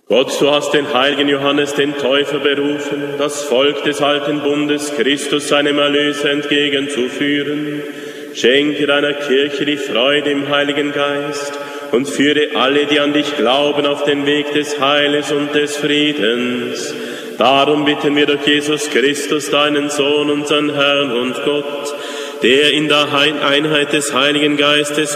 Gott, du hast den heiligen Johannes, den Täufer, berufen, das Volk des alten Bundes Christus seinem Erlöser entgegenzuführen. Schenke deiner Kirche die Freude im Heiligen Geist und führe alle, die an dich glauben, auf den Weg des Heiles und des Friedens. Darum bitten wir durch Jesus Christus, deinen Sohn, unseren Herrn und Gott, der in der Einheit des Heiligen Geistes